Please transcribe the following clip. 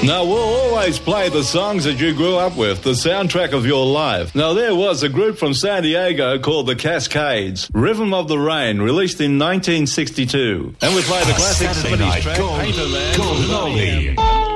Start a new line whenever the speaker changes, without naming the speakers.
Now, we'll always play the songs that you grew up with, the soundtrack of your life. Now, there was a group from San Diego called the Cascades, Rhythm of the Rain, released in 1962. And we play the classic
Saturday night
track,
Gold
Painter Man.
Goldie.